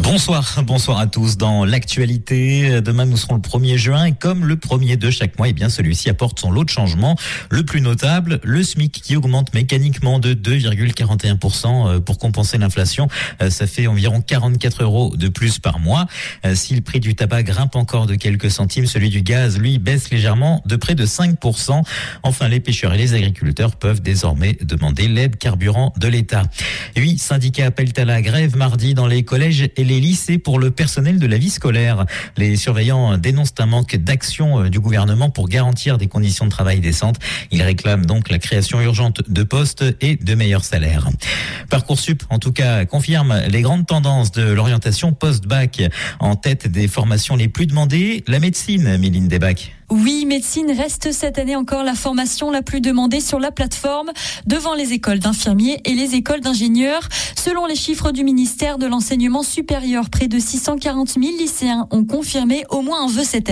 Bonsoir à tous. Dans l'actualité, demain nous serons le 1er juin et comme le premier de chaque mois, celui-ci apporte son lot de changements. Le plus notable, le SMIC qui augmente mécaniquement de 2,41% pour compenser l'inflation. Ça fait environ 44 € de plus par mois. Si le prix du tabac grimpe encore de quelques centimes, celui du gaz, lui, baisse légèrement de près de 5%. Enfin, les pêcheurs et les agriculteurs peuvent désormais demander l'aide carburant de l'État. 8 syndicats appellent à la grève mardi dans les collèges et les lycées pour le personnel de la vie scolaire. Les surveillants dénoncent un manque d'action du gouvernement pour garantir des conditions de travail décentes. Ils réclament donc la création urgente de postes et de meilleurs salaires. Parcoursup, en tout cas, confirme les grandes tendances de l'orientation post-bac. En tête des formations les plus demandées, la médecine, Méline Desbac. Oui, médecine reste cette année encore la formation la plus demandée sur la plateforme, devant les écoles d'infirmiers et les écoles d'ingénieurs. Selon les chiffres du ministère de l'Enseignement supérieur, près de 640 000 lycéens ont confirmé au moins un vœu cette année.